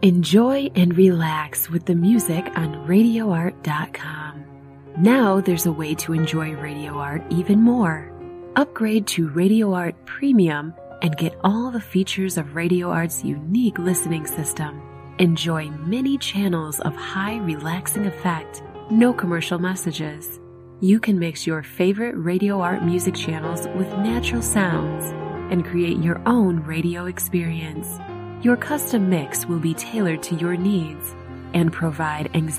Enjoy and relax with the music on RadioArt.com. Now there's a way to enjoy Radio Art even more. Upgrade to Radio Art Premium and get all the features of Radio Art's unique listening system. Enjoy many channels of high relaxing effect, no commercial messages. You can mix your favorite Radio Art music channels with natural sounds and create your own radio experience. Your custom mix will be tailored to your needs and provide anxiety